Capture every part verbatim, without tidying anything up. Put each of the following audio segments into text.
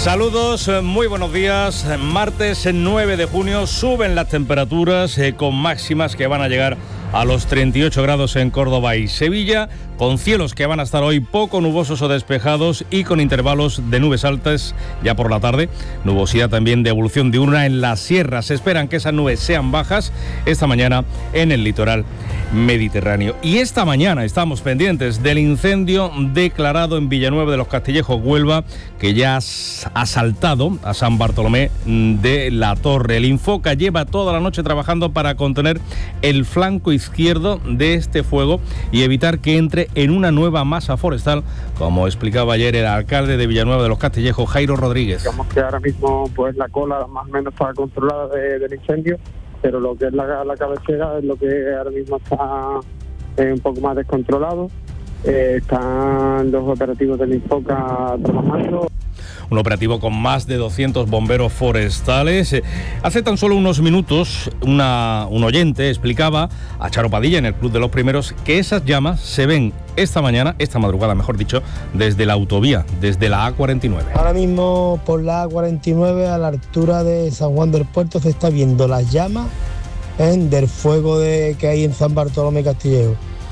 Saludos, muy buenos días. Martes nueve de junio suben las temperaturas eh, con máximas que van a llegar a los treinta y ocho grados en Córdoba y Sevilla, con cielos que van a estar hoy poco nubosos o despejados y con intervalos de nubes altas ya por la tarde. Nubosidad también de evolución diurna en la sierra. Se esperan que esas nubes sean bajas esta mañana en el litoral mediterráneo. Y esta mañana estamos pendientes del incendio declarado en Villanueva de los Castillejos, Huelva, que ya ha saltado a San Bartolomé de la Torre. El Infoca lleva toda la noche trabajando para contener el flanco izquierdo de este fuego y evitar que entre en una nueva masa forestal, como explicaba ayer el alcalde de Villanueva de los Castillejos, Jairo Rodríguez. Digamos que ahora mismo pues la cola más o menos está controlada de, del incendio, pero lo que es la, la cabecera es lo que ahora mismo está eh, un poco más descontrolado. Eh, están los operativos del Infoca trabajando. Un operativo con más de doscientos bomberos forestales. Hace tan solo unos minutos una, un oyente explicaba a Charo Padilla en el Club de los Primeros que esas llamas se ven esta mañana, esta madrugada mejor dicho, desde la autovía, desde la A cuarenta y nueve. Ahora mismo por la A cuarenta y nueve a la altura de San Juan del Puerto se está viendo las llamas ¿eh? del fuego de, que hay en San Bartolomé Castillejo.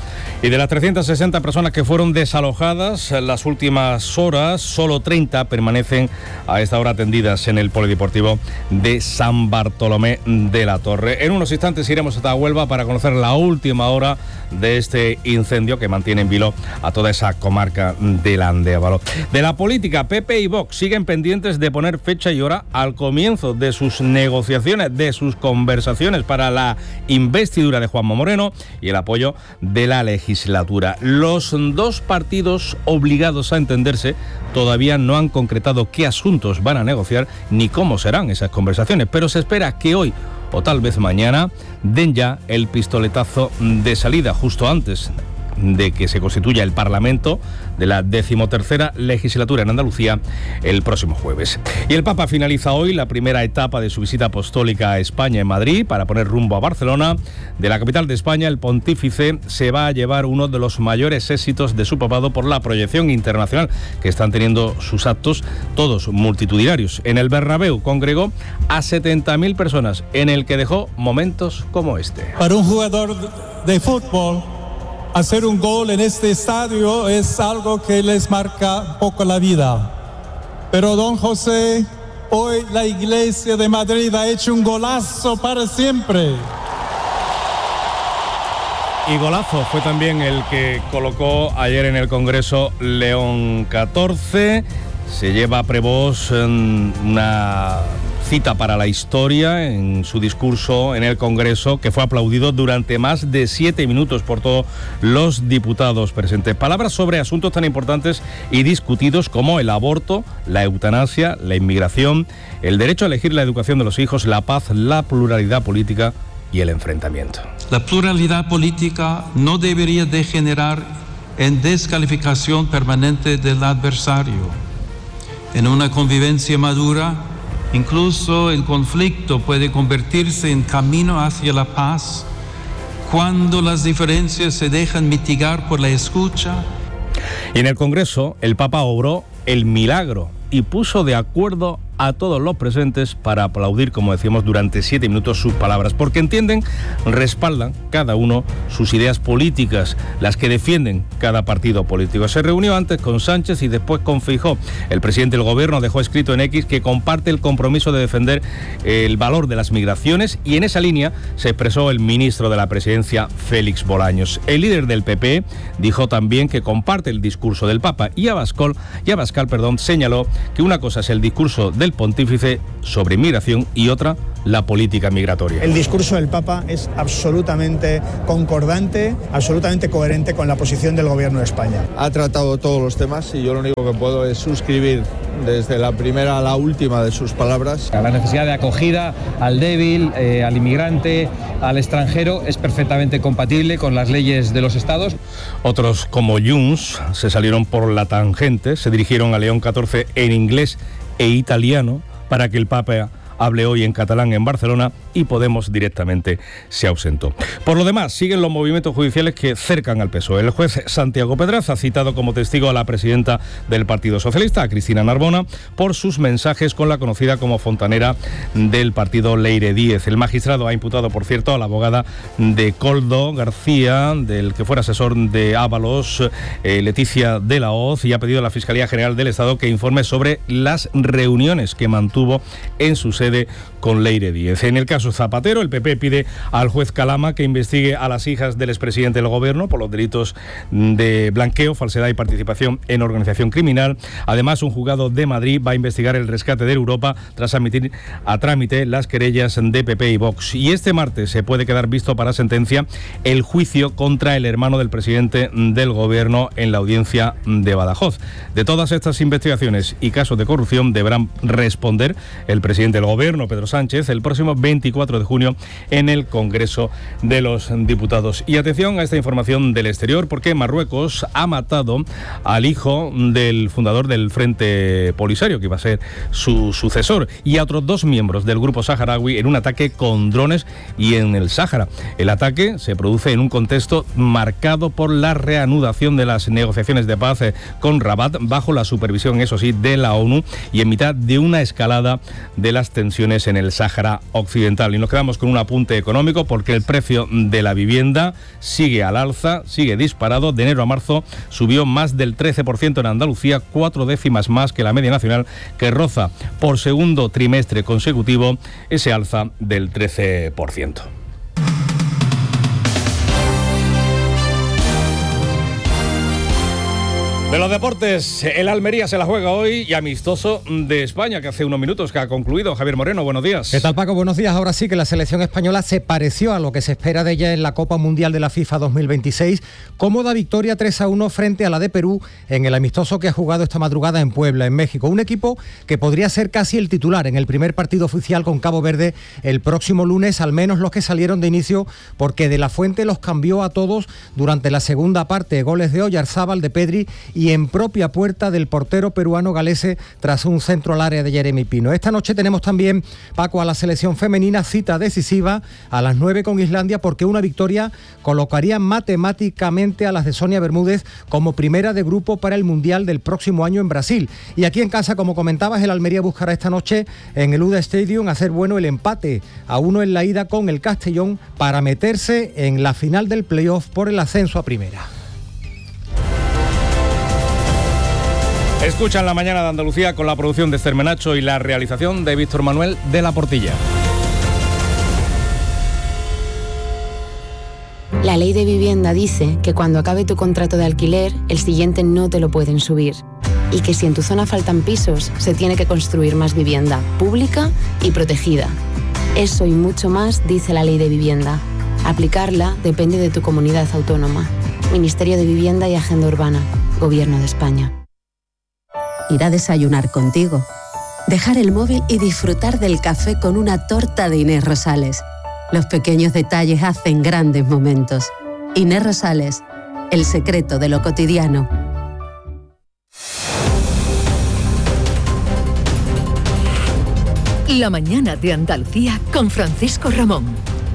Y de las trescientas sesenta personas que fueron desalojadas en las últimas horas, solo treinta permanecen a esta hora atendidas en el Polideportivo de San Bartolomé de la Torre. En unos instantes iremos hasta Huelva para conocer la última hora de este incendio que mantiene en vilo a toda esa comarca del Andévalo. De la política, P P y Vox siguen pendientes de poner fecha y hora al comienzo de sus negociaciones, de sus conversaciones para la investidura de Juanma Moreno y el apoyo de la legislatura. Los dos partidos obligados a entenderse todavía no han concretado qué asuntos van a negociar ni cómo serán esas conversaciones, pero se espera que hoy o tal vez mañana den ya el pistoletazo de salida justo antes de que se constituya el Parlamento de la decimotercera legislatura en Andalucía el próximo jueves. Y el Papa finaliza hoy la primera etapa de su visita apostólica a España en Madrid para poner rumbo a Barcelona. De la capital de España, el pontífice se va a llevar uno de los mayores éxitos de su papado por la proyección internacional que están teniendo sus actos, todos multitudinarios. En el Bernabéu congregó a setenta mil personas, en el que dejó momentos como este. Para un jugador de fútbol, hacer un gol en este estadio es algo que les marca un poco la vida. Pero don José, hoy la Iglesia de Madrid ha hecho un golazo para siempre. Y golazo fue también el que colocó ayer en el Congreso León catorce. Se lleva a Prevost una cita para la historia en su discurso en el Congreso, que fue aplaudido durante más de siete minutos por todos los diputados presentes. Palabras sobre asuntos tan importantes y discutidos como el aborto, la eutanasia, la inmigración, el derecho a elegir la educación de los hijos, la paz, la pluralidad política y el enfrentamiento. La pluralidad política no debería degenerar en descalificación permanente del adversario. En una convivencia madura, incluso el conflicto puede convertirse en camino hacia la paz cuando las diferencias se dejan mitigar por la escucha. Y en el Congreso, el Papa obró el milagro y puso de acuerdo a todos los presentes para aplaudir, como decíamos, durante siete minutos sus palabras, porque entienden, respaldan cada uno sus ideas políticas, las que defienden cada partido político. Se reunió antes con Sánchez y después con Feijóo. El presidente del gobierno dejó escrito en X que comparte el compromiso de defender el valor de las migraciones, y en esa línea se expresó el ministro de la Presidencia, Félix Bolaños. El líder del P P dijo también que comparte el discurso del Papa, y Abascal, y Abascal, perdón, señaló que una cosa es el discurso del pontífice sobre inmigración y otra la política migratoria. El discurso del Papa es absolutamente concordante, absolutamente coherente con la posición del Gobierno de España. Ha tratado todos los temas y yo lo único que puedo es suscribir desde la primera a la última de sus palabras. La necesidad de acogida al débil, eh, al inmigrante, al extranjero es perfectamente compatible con las leyes de los estados. Otros, como Junts, se salieron por la tangente, se dirigieron a León catorce en inglés e italiano para que el Papa hable hoy en catalán en Barcelona y Podemos directamente se ausentó. Por lo demás, siguen los movimientos judiciales que cercan al P S O E. El juez Santiago Pedraz ha citado como testigo a la presidenta del Partido Socialista, a Cristina Narbona, por sus mensajes con la conocida como fontanera del partido Leire Díez. El magistrado ha imputado, por cierto, a la abogada de Coldo García, del que fuera asesor de Ábalos, eh, Leticia de la Hoz, y ha pedido a la Fiscalía General del Estado que informe sobre las reuniones que mantuvo en su sede con Leire Díez. En el caso Zapatero, el P P pide al juez Calama que investigue a las hijas del expresidente del Gobierno por los delitos de blanqueo, falsedad y participación en organización criminal. Además, un juzgado de Madrid va a investigar el rescate de Europa tras admitir a trámite las querellas de P P y Vox. Y este martes se puede quedar visto para sentencia el juicio contra el hermano del presidente del Gobierno en la audiencia de Badajoz. De todas estas investigaciones y casos de corrupción deberán responder el presidente del Gobierno, Pedro Sánchez, el próximo veinticuatro de junio en el Congreso de los Diputados. Y atención a esta información del exterior, porque Marruecos ha matado al hijo del fundador del Frente Polisario, que iba a ser su sucesor, y a otros dos miembros del grupo saharaui en un ataque con drones y en el Sáhara. El ataque se produce en un contexto marcado por la reanudación de las negociaciones de paz con Rabat, bajo la supervisión, eso sí, de la ONU, y en mitad de una escalada de las tensiones en el Sáhara Occidental. Y nos quedamos con un apunte económico, porque el precio de la vivienda sigue al alza, sigue disparado. De enero a marzo subió más del trece por ciento en Andalucía, cuatro décimas más que la media nacional, que roza por segundo trimestre consecutivo ese alza del trece por ciento. De los deportes, el Almería se la juega hoy, y amistoso de España, que hace unos minutos que ha concluido. Javier Moreno, buenos días. ¿Qué tal, Paco? Buenos días. Ahora sí que la selección española se pareció a lo que se espera de ella en la Copa Mundial de la FIFA dos mil veintiséis. Cómoda victoria tres a uno frente a la de Perú en el amistoso que ha jugado esta madrugada en Puebla, en México. Un equipo que podría ser casi el titular en el primer partido oficial con Cabo Verde el próximo lunes, al menos los que salieron de inicio, porque De la Fuente los cambió a todos durante la segunda parte. Goles de Oyarzábal, de Pedri y en propia puerta del portero peruano Galese tras un centro al área de Jeremy Pino. Esta noche tenemos también, Paco, a la selección femenina, cita decisiva a las nueve con Islandia, porque una victoria colocaría matemáticamente a las de Sonia Bermúdez como primera de grupo para el Mundial del próximo año en Brasil. Y aquí en casa, como comentabas, el Almería buscará esta noche en el U D A Stadium hacer bueno el empate a uno en la ida con el Castellón para meterse en la final del playoff por el ascenso a primera. Escuchan La Mañana de Andalucía con la producción de Esther Menacho y la realización de Víctor Manuel de la Portilla. La ley de vivienda dice que cuando acabe tu contrato de alquiler, el siguiente no te lo pueden subir. Y que si en tu zona faltan pisos, se tiene que construir más vivienda pública y protegida. Eso y mucho más dice la ley de vivienda. Aplicarla depende de tu comunidad autónoma. Ministerio de Vivienda y Agenda Urbana. Gobierno de España. Ir a desayunar contigo, dejar el móvil y disfrutar del café con una torta de Inés Rosales. Los pequeños detalles hacen grandes momentos. Inés Rosales, el secreto de lo cotidiano. La Mañana de Andalucía con Francisco Ramón.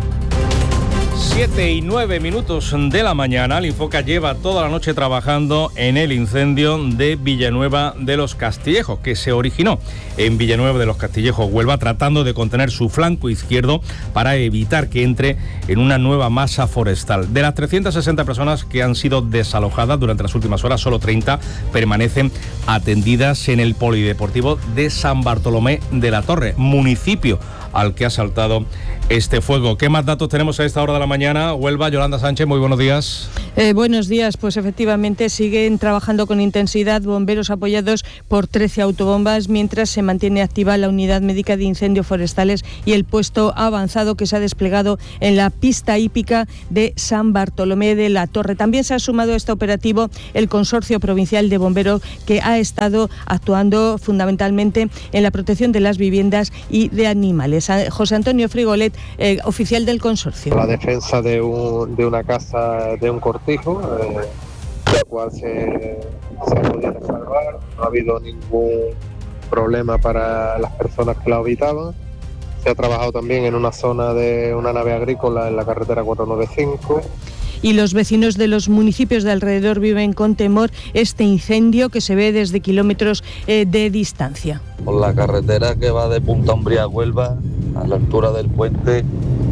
siete y nueve minutos de la mañana. El Infoca lleva toda la noche trabajando en el incendio de Villanueva de los Castillejos, que se originó en Villanueva de los Castillejos, Huelva, tratando de contener su flanco izquierdo para evitar que entre en una nueva masa forestal. De las trescientas sesenta personas que han sido desalojadas durante las últimas horas, solo treinta permanecen atendidas en el Polideportivo de San Bartolomé de la Torre, municipio al que ha saltado este fuego. ¿Qué más datos tenemos a esta hora de la mañana? Huelva, Yolanda Sánchez, muy buenos días. Eh, buenos días, pues efectivamente siguen trabajando con intensidad bomberos apoyados por trece autobombas, mientras se mantiene activa la unidad médica de incendios forestales y el puesto avanzado que se ha desplegado en la pista hípica de San Bartolomé de la Torre. También se ha sumado a este operativo el Consorcio Provincial de Bomberos, que ha estado actuando fundamentalmente en la protección de las viviendas y de animales. José Antonio Frigolet, eh, oficial del consorcio. La defensa de, un, de una casa, de un cortijo, eh, la cual se, se ha podido salvar, no ha habido ningún problema para las personas que la habitaban Se ha trabajado también en una zona de una nave agrícola en la carretera cuatrocientos noventa y cinco. Y los vecinos de los municipios de alrededor viven con temor este incendio que se ve desde kilómetros eh, de distancia. Por la carretera que va de Punta Umbría a Huelva, a la altura del puente,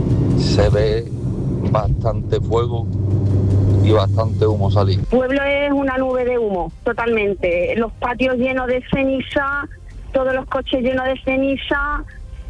se ve bastante fuego y bastante humo salir. El pueblo es una nube de humo, totalmente. Los patios llenos de ceniza, todos los coches llenos de ceniza.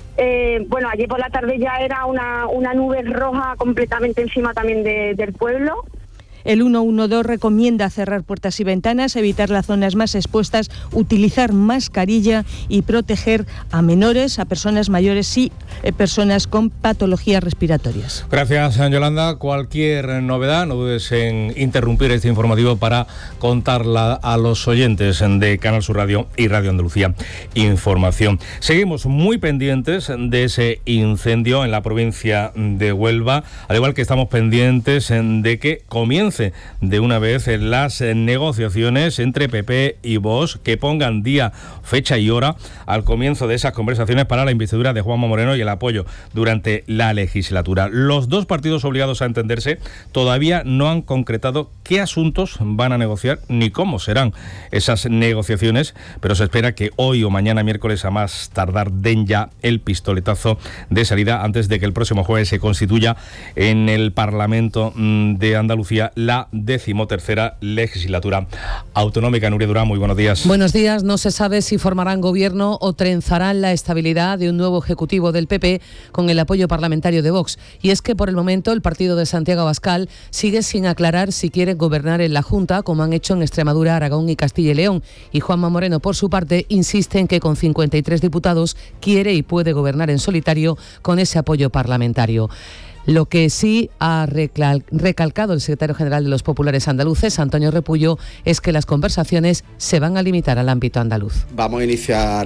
Eh, bueno, ayer por la tarde ya era una, una nube roja completamente encima también de, del pueblo. El ciento doce recomienda cerrar puertas y ventanas, evitar las zonas más expuestas, utilizar mascarilla y proteger a menores, a personas mayores y eh, personas con patologías respiratorias. Gracias, Yolanda. Cualquier novedad, no dudes en interrumpir este informativo para contarla a los oyentes de Canal Sur Radio y Radio Andalucía Información. Seguimos muy pendientes de ese incendio en la provincia de Huelva, al igual que estamos pendientes de que comience de una vez las negociaciones entre P P y Vox, que pongan día, fecha y hora al comienzo de esas conversaciones para la investidura de Juanma Moreno y el apoyo durante la legislatura. Los dos partidos obligados a entenderse todavía no han concretado qué asuntos van a negociar ni cómo serán esas negociaciones, pero se espera que hoy o mañana miércoles a más tardar den ya el pistoletazo de salida antes de que el próximo jueves se constituya en el Parlamento de Andalucía la decimotercera legislatura autonómica. Nuria Durán, muy buenos días. Buenos días. No se sabe si formarán gobierno o trenzarán la estabilidad de un nuevo ejecutivo del P P con el apoyo parlamentario de Vox. Y es que por el momento el partido de Santiago Abascal sigue sin aclarar si quiere gobernar en la Junta, como han hecho en Extremadura, Aragón y Castilla y León. Y Juanma Moreno, por su parte, insiste en que con cincuenta y tres diputados quiere y puede gobernar en solitario con ese apoyo parlamentario. Lo que sí ha recalcado el secretario general de los populares andaluces, Antonio Repullo, es que las conversaciones se van a limitar al ámbito andaluz. Vamos a iniciar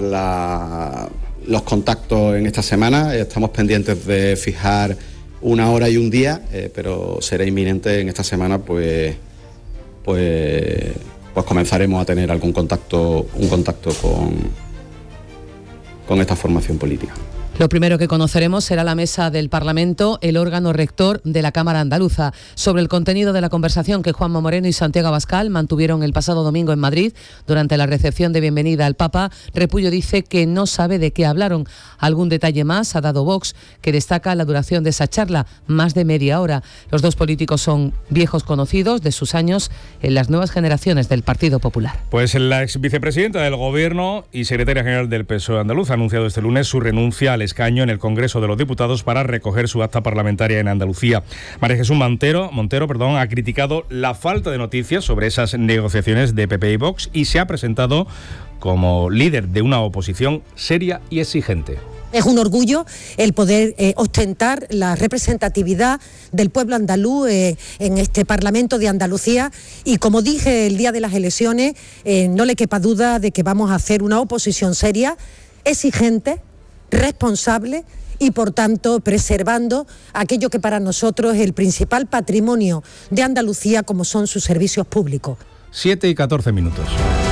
la, los contactos en esta semana. Estamos pendientes de fijar una hora y un día, eh, pero será inminente en esta semana, pues, pues, pues comenzaremos a tener algún contacto, un contacto con, con esta formación política. Lo primero que conoceremos será la mesa del Parlamento, el órgano rector de la Cámara Andaluza. Sobre el contenido de la conversación que Juanma Moreno y Santiago Abascal mantuvieron el pasado domingo en Madrid durante la recepción de bienvenida al Papa, Repullo dice que no sabe de qué hablaron. Algún detalle más ha dado Vox, que destaca la duración de esa charla, más de media hora. Los dos políticos son viejos conocidos de sus años en las nuevas generaciones del Partido Popular. Pues la ex vicepresidenta del Gobierno y secretaria general del P S O E andaluz ha anunciado este lunes su renuncia al escaño en el Congreso de los Diputados para recoger su acta parlamentaria en Andalucía. María Jesús Montero, Montero perdón, ha criticado la falta de noticias sobre esas negociaciones de P P y Vox y se ha presentado como líder de una oposición seria y exigente. Es un orgullo el poder eh, ostentar la representatividad del pueblo andaluz eh, en este Parlamento de Andalucía y, como dije el día de las elecciones, eh, no le quepa duda de que vamos a hacer una oposición seria, exigente, responsable y, por tanto, preservando aquello que para nosotros es el principal patrimonio de Andalucía, como son sus servicios públicos. siete y catorce minutos.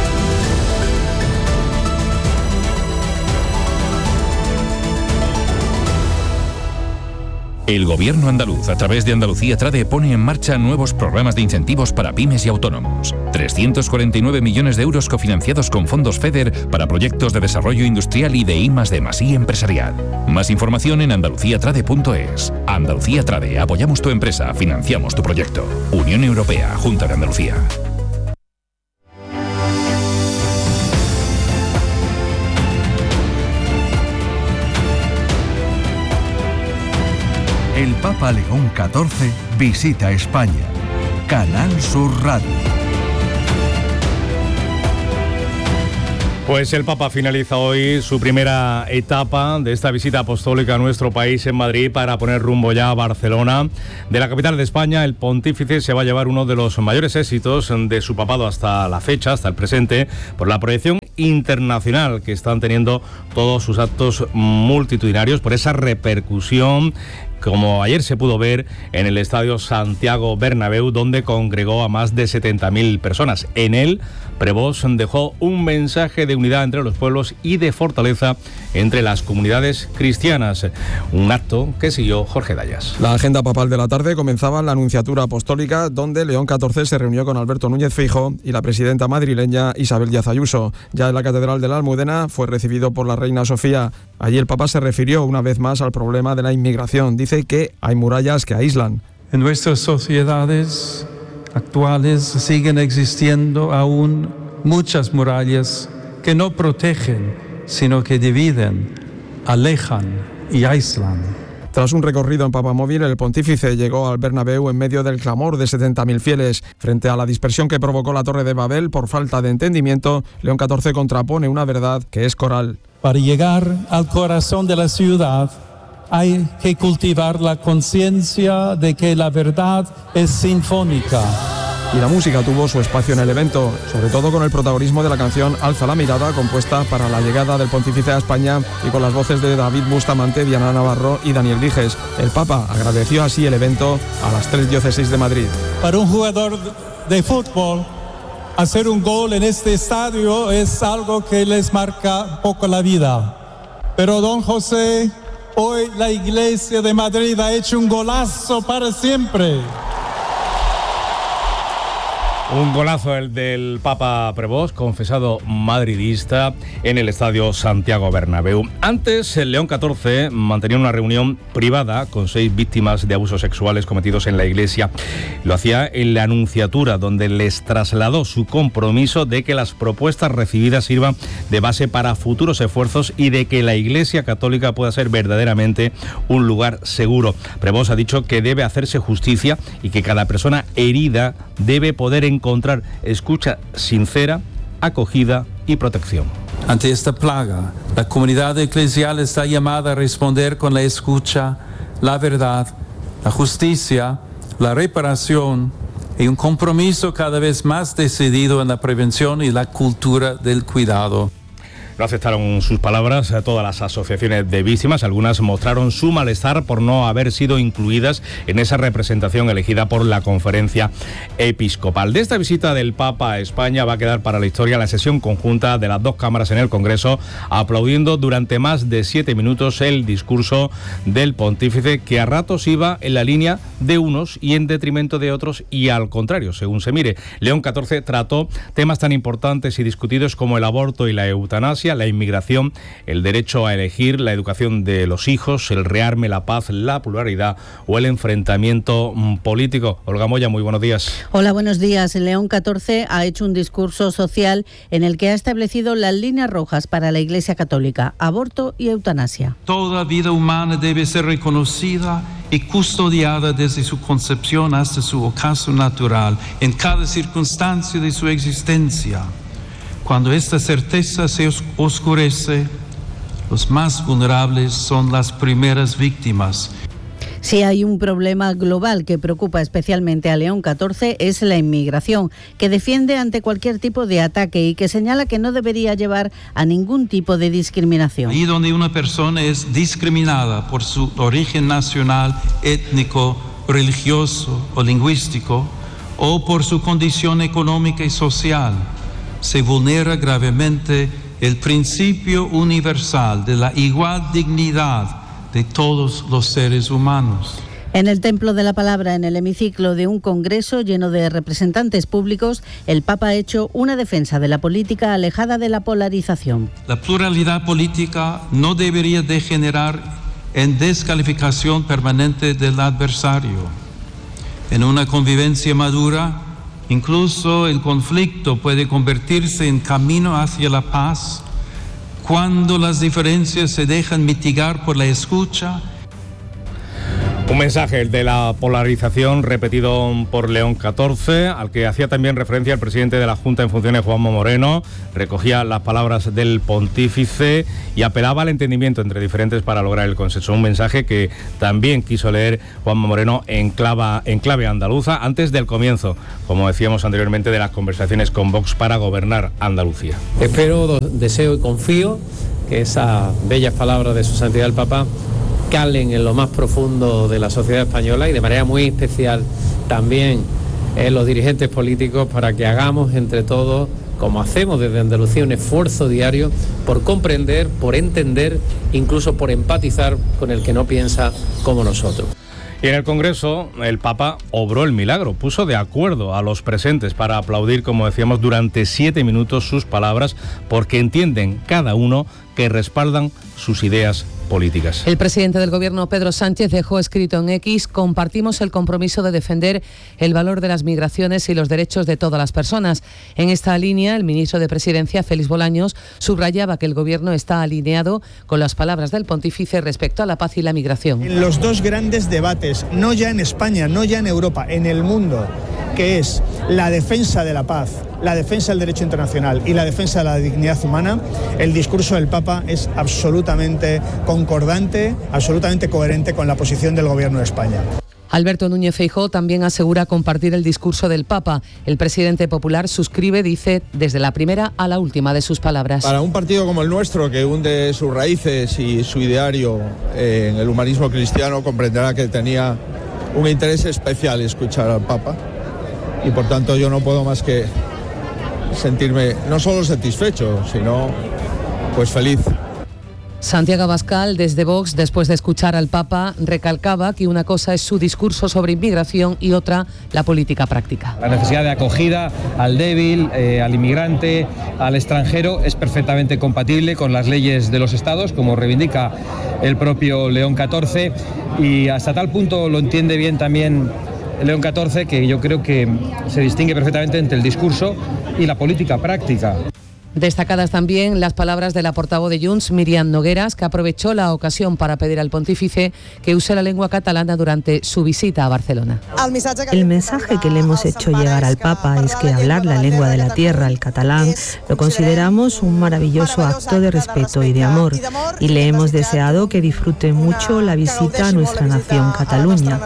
El Gobierno andaluz, a través de Andalucía Trade, pone en marcha nuevos programas de incentivos para pymes y autónomos. trescientos cuarenta y nueve millones de euros cofinanciados con fondos FEDER para proyectos de desarrollo industrial y de I más D más I empresarial. Más información en andalucía trade punto es. Andalucía Trade, apoyamos tu empresa, financiamos tu proyecto. Unión Europea, Junta de Andalucía. El Papa León catorce visita España. Canal Sur Radio. Pues el Papa finaliza hoy su primera etapa de esta visita apostólica a nuestro país en Madrid para poner rumbo ya a Barcelona. De la capital de España, el pontífice se va a llevar uno de los mayores éxitos de su papado hasta la fecha, hasta el presente, por la proyección internacional que están teniendo todos sus actos multitudinarios, por esa repercusión como ayer se pudo ver en el estadio Santiago Bernabéu, donde congregó a más de setenta mil personas. En él, Prevost dejó un mensaje de unidad entre los pueblos y de fortaleza entre las comunidades cristianas. Un acto que siguió Jorge Dayas. La agenda papal de la tarde comenzaba en la Anunciatura Apostólica, donde León catorce se reunió con Alberto Núñez Feijóo y la presidenta madrileña Isabel Díaz Ayuso. Ya en la Catedral de la Almudena fue recibido por la reina Sofía. Allí el Papa se refirió una vez más al problema de la inmigración. Dice que hay murallas que aíslan. En nuestras sociedades actuales siguen existiendo aún muchas murallas que no protegen, sino que dividen, alejan y aíslan. Tras un recorrido en papamóvil, el pontífice llegó al Bernabéu en medio del clamor de setenta mil fieles. Frente a la dispersión que provocó la Torre de Babel por falta de entendimiento, León catorce contrapone una verdad que es coral. Para llegar al corazón de la ciudad hay que cultivar la conciencia de que la verdad es sinfónica. Y la música tuvo su espacio en el evento, sobre todo con el protagonismo de la canción Alza la mirada, compuesta para la llegada del pontífice a España y con las voces de David Bustamante, Diana Navarro y Daniel Dijes. El Papa agradeció así el evento a las tres diócesis de Madrid. Para un jugador de fútbol, hacer un gol en este estadio es algo que les marca un poco la vida. Pero don José, hoy la Iglesia de Madrid ha hecho un golazo para siempre. Un golazo el del Papa Prevost, confesado madridista, en el estadio Santiago Bernabéu. Antes, el León catorce mantenía una reunión privada con seis víctimas de abusos sexuales cometidos en la iglesia. Lo hacía en la Anunciatura, donde les trasladó su compromiso de que las propuestas recibidas sirvan de base para futuros esfuerzos y de que la Iglesia Católica pueda ser verdaderamente un lugar seguro. Prevost ha dicho que debe hacerse justicia y que cada persona herida debe poder encontrar encontrar escucha sincera, acogida y protección. Ante esta plaga, la comunidad eclesial está llamada a responder con la escucha, la verdad, la justicia, la reparación y un compromiso cada vez más decidido en la prevención y la cultura del cuidado. No aceptaron sus palabras a todas las asociaciones de víctimas. Algunas mostraron su malestar por no haber sido incluidas en esa representación elegida por la Conferencia Episcopal. De esta visita del Papa a España va a quedar para la historia la sesión conjunta de las dos cámaras en el Congreso, aplaudiendo durante más de siete minutos el discurso del pontífice, que a ratos iba en la línea de unos y en detrimento de otros, y al contrario, según se mire. León catorce trató temas tan importantes y discutidos como el aborto y la eutanasia, la inmigración, el derecho a elegir, la educación de los hijos, el rearme, la paz, la pluralidad o el enfrentamiento político. Olga Moya, muy buenos días. Hola, buenos días. León catorce ha hecho un discurso social en el que ha establecido las líneas rojas para la Iglesia Católica: aborto y eutanasia. Toda vida humana debe ser reconocida y custodiada desde su concepción hasta su ocaso natural, en cada circunstancia de su existencia. Cuando esta certeza se oscurece, los más vulnerables son las primeras víctimas. Si hay un problema global que preocupa especialmente a León catorce, es la inmigración, que defiende ante cualquier tipo de ataque y que señala que no debería llevar a ningún tipo de discriminación. Ahí donde una persona es discriminada por su origen nacional, étnico, religioso o lingüístico, o por su condición económica y social, se vulnera gravemente el principio universal de la igual dignidad de todos los seres humanos. En el Templo de la Palabra, en el hemiciclo de un congreso lleno de representantes públicos, el Papa ha hecho una defensa de la política alejada de la polarización. La pluralidad política no debería degenerar en descalificación permanente del adversario. En una convivencia madura, incluso el conflicto puede convertirse en camino hacia la paz cuando las diferencias se dejan mitigar por la escucha. Un mensaje, el de la polarización, repetido por León catorce, al que hacía también referencia el presidente de la Junta en funciones, Juanma Moreno. Recogía las palabras del pontífice y apelaba al entendimiento entre diferentes para lograr el consenso. Un mensaje que también quiso leer Juanma Moreno en, clava, en clave andaluza antes del comienzo, como decíamos anteriormente, de las conversaciones con Vox para gobernar Andalucía. Espero, deseo y confío que esas bellas palabras de su santidad el Papa calen en lo más profundo de la sociedad española y de manera muy especial también en los dirigentes políticos, para que hagamos entre todos, como hacemos desde Andalucía, un esfuerzo diario por comprender, por entender, incluso por empatizar con el que no piensa como nosotros. Y en el Congreso, el Papa obró el milagro, puso de acuerdo a los presentes para aplaudir, como decíamos, durante siete minutos sus palabras, porque entienden cada uno que respaldan sus ideas políticas. El presidente del Gobierno, Pedro Sánchez, dejó escrito en X: compartimos el compromiso de defender el valor de las migraciones y los derechos de todas las personas. En esta línea, el ministro de Presidencia, Félix Bolaños, subrayaba que el Gobierno está alineado con las palabras del pontífice respecto a la paz y la migración. En los dos grandes debates, no ya en España, no ya en Europa, en el mundo, que es la defensa de la paz, la defensa del derecho internacional y la defensa de la dignidad humana, el discurso del Papa es absolutamente concordante, absolutamente coherente con la posición del Gobierno de España. Alberto Núñez Feijóo también asegura compartir el discurso del Papa. El presidente popular suscribe, dice, desde la primera a la última de sus palabras. Para un partido como el nuestro, que hunde sus raíces y su ideario en el humanismo cristiano, comprenderá que tenía un interés especial escuchar al Papa, y por tanto yo no puedo más que sentirme no solo satisfecho, sino pues feliz. Santiago Abascal, desde Vox, después de escuchar al Papa, recalcaba que una cosa es su discurso sobre inmigración y otra la política práctica. La necesidad de acogida al débil, eh, al inmigrante, al extranjero, es perfectamente compatible con las leyes de los estados, como reivindica el propio León catorce, y hasta tal punto lo entiende bien también León catorce, que yo creo que se distingue perfectamente entre el discurso y la política práctica. Destacadas también las palabras de la portavoz de Junts, Míriam Nogueras, que aprovechó la ocasión para pedir al pontífice que use la lengua catalana durante su visita a Barcelona. El mensaje que le hemos hecho llegar al Papa es que hablar la lengua de la tierra, el catalán, lo consideramos un maravilloso acto de respeto y de amor, y le hemos deseado que disfrute mucho la visita a nuestra nación, Cataluña.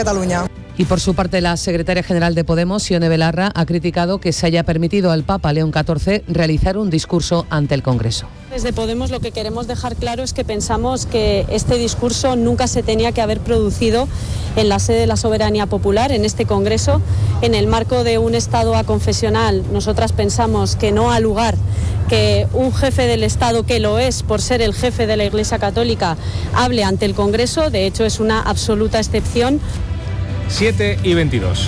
Y por su parte, la secretaria general de Podemos, Sione Belarra, ha criticado que se haya permitido al Papa León catorce realizar un discurso ante el Congreso. Desde Podemos lo que queremos dejar claro es que pensamos que este discurso nunca se tenía que haber producido en la sede de la soberanía popular, en este Congreso, en el marco de un Estado aconfesional. Nosotras pensamos que no ha lugar que un jefe del Estado, que lo es por ser el jefe de la Iglesia Católica, hable ante el Congreso. De hecho, es una absoluta excepción. siete y veintidós.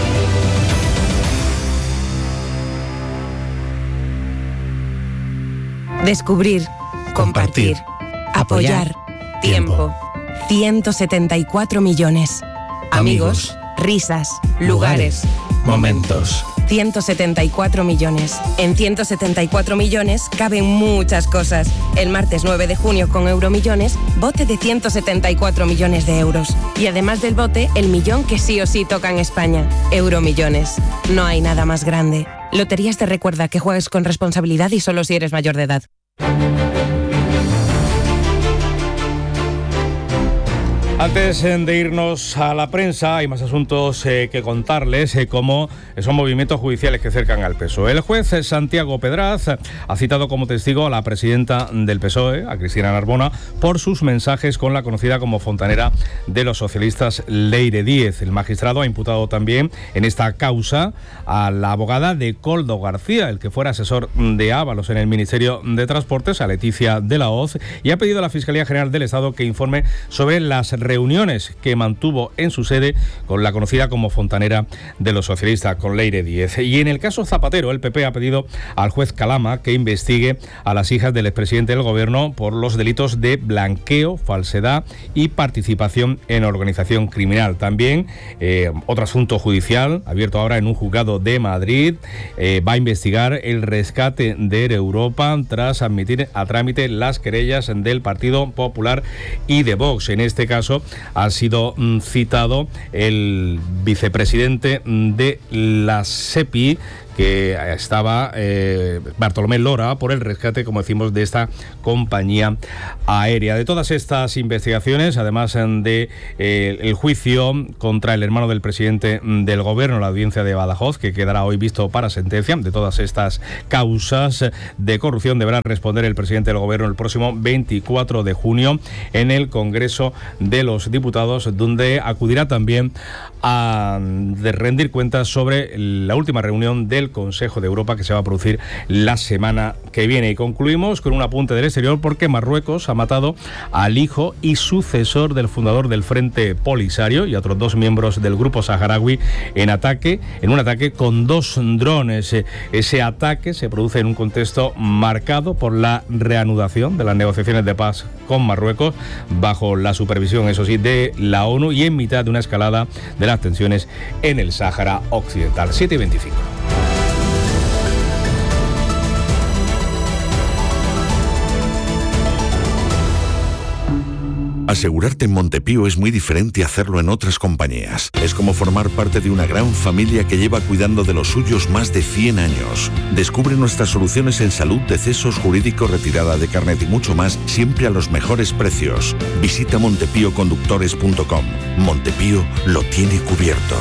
Descubrir, compartir, apoyar, tiempo. ciento setenta y cuatro millones. Amigos, risas, lugares, momentos. ciento setenta y cuatro millones. En ciento setenta y cuatro millones caben muchas cosas. El martes nueve de junio con Euromillones, bote de ciento setenta y cuatro millones de euros. Y además del bote, el millón que sí o sí toca en España. Euromillones. No hay nada más grande. Loterías te recuerda que juegues con responsabilidad y solo si eres mayor de edad. Antes de irnos a la prensa, hay más asuntos eh, que contarles, eh, como son movimientos judiciales que cercan al P S O E. El juez Santiago Pedraz ha citado como testigo a la presidenta del P S O E, a Cristina Narbona, por sus mensajes con la conocida como fontanera de los socialistas, Leire Díez. El magistrado ha imputado también en esta causa a la abogada de Coldo García, el que fuera asesor de Ábalos en el Ministerio de Transportes, a Leticia de la Hoz, y ha pedido a la Fiscalía General del Estado que informe sobre las reuniones que mantuvo en su sede con la conocida como fontanera de los socialistas, con Leire Díez. Y en el caso Zapatero, el P P ha pedido al juez Calama que investigue a las hijas del expresidente del Gobierno por los delitos de blanqueo, falsedad y participación en organización criminal. También eh, otro asunto judicial abierto ahora en un juzgado de Madrid, eh, va a investigar el rescate de Air Europa tras admitir a trámite las querellas del Partido Popular y de Vox. En este caso ha sido citado el vicepresidente de la SEPI, que estaba eh, Bartolomé Lora por el rescate, como decimos, de esta compañía aérea. De todas estas investigaciones, además de eh, el juicio contra el hermano del presidente del gobierno, la audiencia de Badajoz, que quedará hoy visto para sentencia, de todas estas causas de corrupción deberá responder el presidente del gobierno el próximo veinticuatro de junio en el Congreso de los Diputados, donde acudirá también a de rendir cuentas sobre la última reunión del Consejo de Europa que se va a producir la semana que viene. Y concluimos con un apunte del exterior, porque Marruecos ha matado al hijo y sucesor del fundador del Frente Polisario y a otros dos miembros del grupo saharaui en ataque, en un ataque con dos drones. Ese ataque se produce en un contexto marcado por la reanudación de las negociaciones de paz con Marruecos, bajo la supervisión, eso sí, de la ONU, y en mitad de una escalada de las tensiones en el Sáhara Occidental. siete y veinticinco. Asegurarte en Montepío es muy diferente a hacerlo en otras compañías. Es como formar parte de una gran familia que lleva cuidando de los suyos más de cien años. Descubre nuestras soluciones en salud, decesos, jurídico, retirada de carnet y mucho más, siempre a los mejores precios. Visita montepío conductores punto com. Montepío lo tiene cubierto.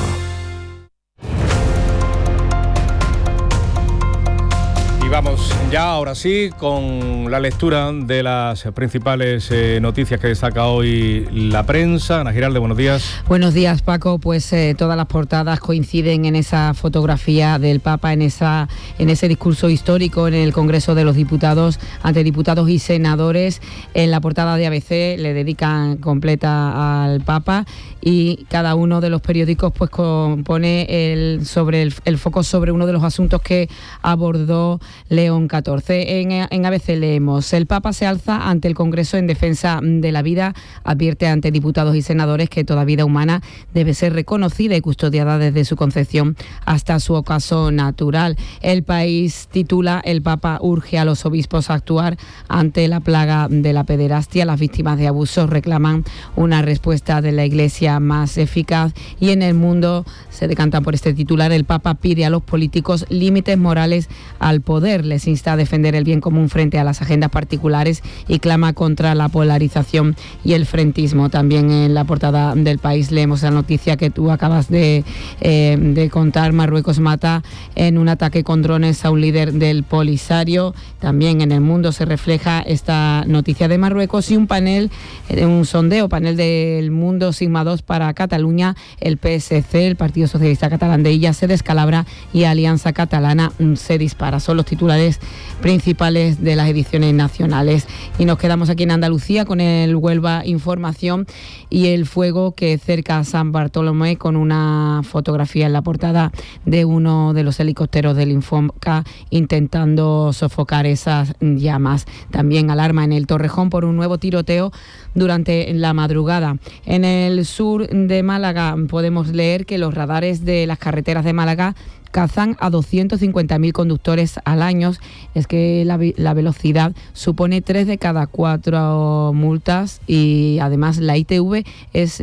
Vamos ya, ahora sí, con la lectura de las principales eh, noticias que destaca hoy la prensa. Ana Giralde, buenos días. Buenos días, Paco. Pues eh, todas las portadas coinciden en esa fotografía del Papa, en esa en ese discurso histórico en el Congreso de los Diputados, ante diputados y senadores. En la portada de A B C le dedican completa al Papa, y cada uno de los periódicos pues pone el, sobre el, el foco sobre uno de los asuntos que abordó León catorce. En, en A B C leemos: el Papa se alza ante el Congreso en defensa de la vida, advierte ante diputados y senadores que toda vida humana debe ser reconocida y custodiada desde su concepción hasta su ocaso natural. El País titula: el Papa urge a los obispos a actuar ante la plaga de la pederastia. Las víctimas de abusos reclaman una respuesta de la Iglesia más eficaz. Y en El Mundo se decantan por este titular: el Papa pide a los políticos límites morales al poder, les insta a defender el bien común frente a las agendas particulares y clama contra la polarización y el frentismo. También en la portada del País leemos la noticia que tú acabas de, eh, de contar: Marruecos mata en un ataque con drones a un líder del Polisario. También en El Mundo se refleja esta noticia de Marruecos, y un panel, un sondeo, panel del Mundo Sigma dos para Cataluña. El P S C, el Partido Socialista Catalán de Illa, se descalabra y Alianza Catalana se dispara. Son los titulares principales de las ediciones nacionales. Y nos quedamos aquí en Andalucía con el Huelva Información y el fuego que cerca a San Bartolomé, con una fotografía en la portada de uno de los helicópteros del Infoca intentando sofocar esas llamas. También alarma en el Torrejón por un nuevo tiroteo durante la madrugada. En el sur de Málaga podemos leer que los radares de las carreteras de Málaga cazan a doscientos cincuenta mil conductores al año. Es que la, la velocidad supone tres de cada cuatro multas, y además la I T V es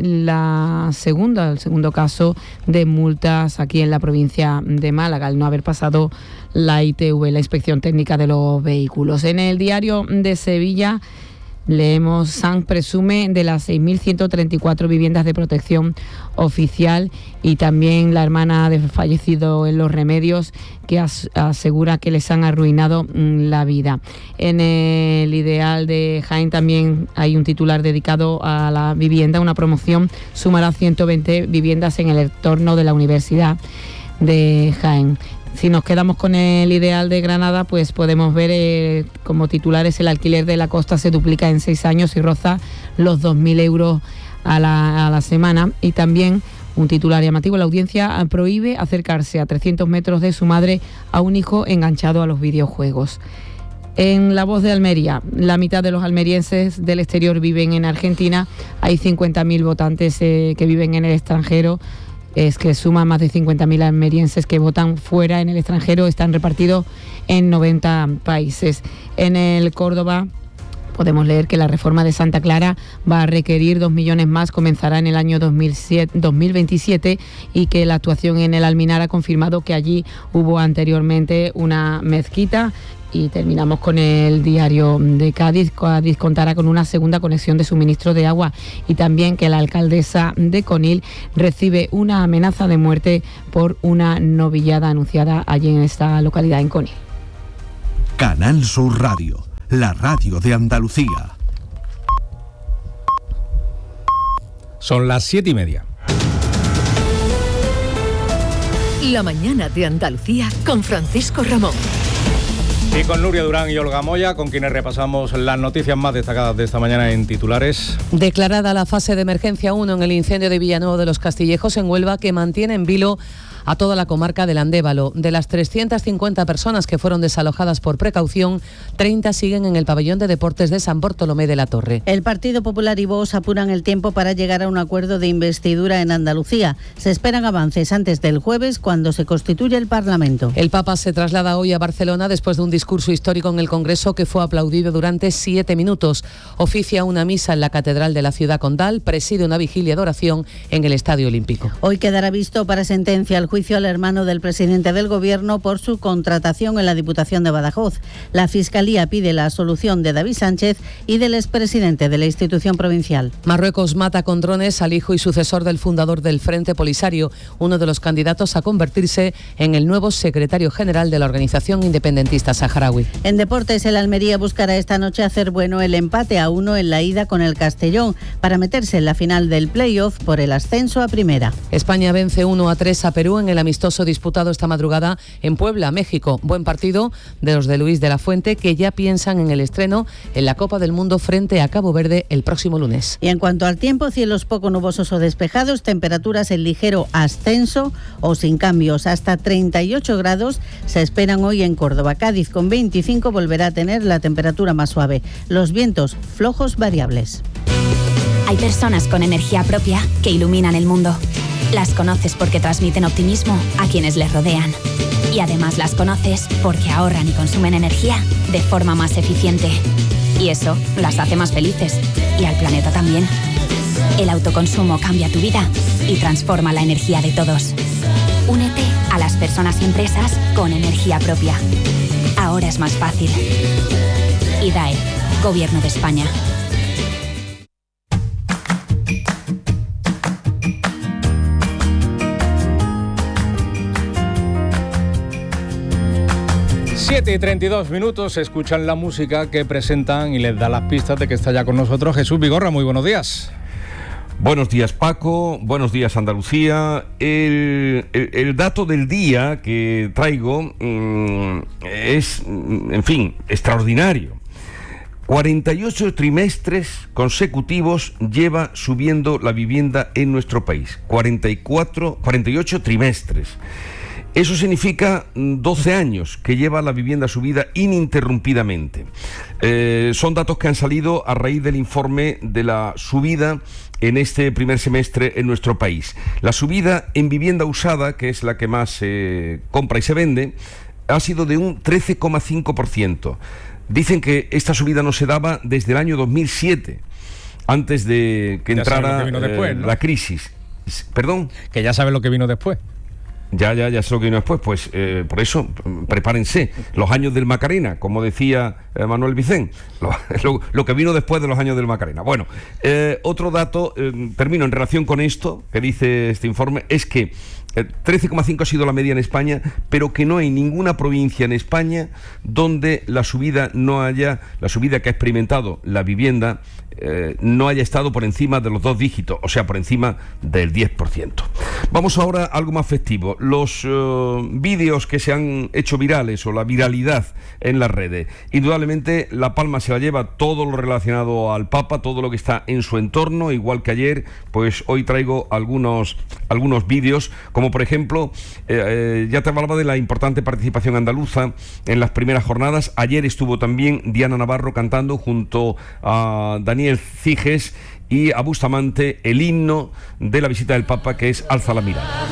la segunda, el segundo caso de multas aquí en la provincia de Málaga, al no haber pasado la I T V, la inspección técnica de los vehículos. En el Diario de Sevilla leemos: Sanz presume de las seis mil ciento treinta y cuatro viviendas de protección oficial, y también la hermana de fallecido en Los Remedios, que as- asegura que les han arruinado mm, la vida. En el Ideal de Jaén también hay un titular dedicado a la vivienda. Una promoción sumará ciento veinte viviendas en el entorno de la Universidad de Jaén. Si nos quedamos con el Ideal de Granada, pues podemos ver eh, como titulares: el alquiler de la costa se duplica en seis años y roza los dos mil euros a la, a la semana. Y también un titular llamativo: la audiencia prohíbe acercarse a trescientos metros de su madre a un hijo enganchado a los videojuegos. En La Voz de Almería, la mitad de los almerienses del exterior viven en Argentina. Hay cincuenta mil votantes eh, que viven en el extranjero. Es que suman más de cincuenta mil almerienses que votan fuera en el extranjero. Están repartidos en noventa países. En el Córdoba podemos leer que la reforma de Santa Clara va a requerir dos millones más, comenzará en el año dos mil veintisiete, y que la actuación en el Alminar ha confirmado que allí hubo anteriormente una mezquita. Y terminamos con el diario de Cádiz. Cádiz contará con una segunda conexión de suministro de agua, y también que la alcaldesa de Conil recibe una amenaza de muerte por una novillada anunciada allí en esta localidad, en Conil. Canal Sur Radio, la radio de Andalucía. Son las siete y media. La mañana de Andalucía con Francisco Ramón. Y con Nuria Durán y Olga Moya, con quienes repasamos las noticias más destacadas de esta mañana en titulares. Declarada la fase de emergencia uno en el incendio de Villanueva de los Castillejos, en Huelva, que mantiene en vilo a toda la comarca del Andévalo. De las trescientas cincuenta personas que fueron desalojadas por precaución, treinta siguen en el pabellón de deportes de San Bartolomé de la Torre. El Partido Popular y Vox apuran el tiempo para llegar a un acuerdo de investidura en Andalucía. Se esperan avances antes del jueves, cuando se constituye el Parlamento. El Papa se traslada hoy a Barcelona después de un discurso histórico en el Congreso que fue aplaudido durante siete minutos. Oficia una misa en la Catedral de la Ciudad Condal, preside una vigilia de oración en el Estadio Olímpico. Hoy quedará visto para sentencia el juicio al hermano del presidente del Gobierno por su contratación en la Diputación de Badajoz. La Fiscalía pide la absolución de David Sánchez y del expresidente de la institución provincial. Marruecos mata con drones al hijo y sucesor del fundador del Frente Polisario, uno de los candidatos a convertirse en el nuevo secretario general de la organización independentista saharaui. En deportes, el Almería buscará esta noche hacer bueno el empate a uno en la ida con el Castellón para meterse en la final del play-off por el ascenso a primera. España vence uno a tres a Perú en el amistoso disputado esta madrugada en Puebla, México. Buen partido de los de Luis de la Fuente, que ya piensan en el estreno en la Copa del Mundo frente a Cabo Verde el próximo lunes. Y en cuanto al tiempo, cielos poco nubosos o despejados, temperaturas en ligero ascenso o sin cambios. Hasta treinta y ocho grados se esperan hoy en Córdoba. Cádiz con veinticinco volverá a tener la temperatura más suave. Los vientos flojos variables. Hay personas con energía propia que iluminan el mundo. Las conoces porque transmiten optimismo a quienes les rodean. Y además las conoces porque ahorran y consumen energía de forma más eficiente. Y eso las hace más felices. Y al planeta también. El autoconsumo cambia tu vida y transforma la energía de todos. Únete a las personas y empresas con energía propia. Ahora es más fácil. I D A E, Gobierno de España. siete y treinta y dos minutos, escuchan la música que presentan y les da las pistas de que está ya con nosotros Jesús Vigorra. Muy buenos días. Buenos días, Paco. Buenos días, Andalucía. El, el, el dato del día que traigo mmm, es, en fin, extraordinario. cuarenta y ocho trimestres consecutivos lleva subiendo la vivienda en nuestro país. cuarenta y cuatro, cuarenta y ocho trimestres. Eso significa doce años que lleva la vivienda subida ininterrumpidamente. Eh, son datos que han salido a raíz del informe de la subida en este primer semestre en nuestro país. La subida en vivienda usada, que es la que más se eh, compra y se vende, ha sido de un trece coma cinco por ciento. Dicen que esta subida no se daba desde el año dos mil siete, antes de que ya entrara que vino después, eh, ¿no? la crisis. ¿Perdón? Que ya sabes lo que vino después. Ya, ya, ya sé lo que vino después. Pues eh, por eso, prepárense. Los años del Macarena, como decía eh, Manuel Vicén, lo, lo, lo que vino después de los años del Macarena. Bueno, eh, otro dato, eh, termino en relación con esto que dice este informe, es que trece coma cinco ha sido la media en España, pero que no hay ninguna provincia en España donde la subida no haya, la subida que ha experimentado la vivienda eh, no haya estado por encima de los dos dígitos, o sea, por encima del diez por ciento. Vamos ahora a algo más festivo. Los uh, vídeos que se han hecho virales o la viralidad en las redes. Indudablemente la palma se la lleva todo lo relacionado al Papa, todo lo que está en su entorno, igual que ayer, pues hoy traigo algunos, algunos vídeos, como por ejemplo, eh, eh, ya te hablaba de la importante participación andaluza en las primeras jornadas. Ayer estuvo también Diana Navarro cantando junto a Daniel Ciges y a Bustamante el himno de la visita del Papa, que es Alza la mirada.